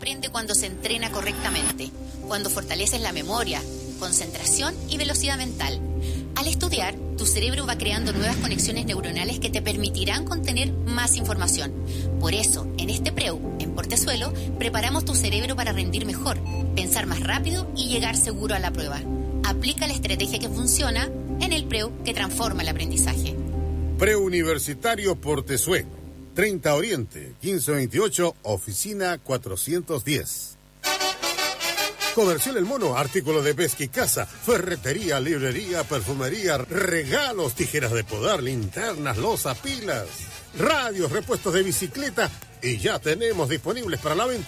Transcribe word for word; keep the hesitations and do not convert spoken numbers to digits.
aprende cuando se entrena correctamente, cuando fortaleces la memoria, concentración y velocidad mental. Al estudiar, tu cerebro va creando nuevas conexiones neuronales que te permitirán contener más información. Por eso, en este Preu, en Portezuelo, preparamos tu cerebro para rendir mejor, pensar más rápido y llegar seguro a la prueba. Aplica la estrategia que funciona en el Preu que transforma el aprendizaje. Preuniversitario Portezuelo, treinta Oriente, quince veintiocho, oficina cuatrocientos diez. Comercial El Mono, artículos de pesca y caza, ferretería, librería, perfumería, regalos, tijeras de podar, linternas, loza, pilas, radios, repuestos de bicicleta y ya tenemos disponibles para la venta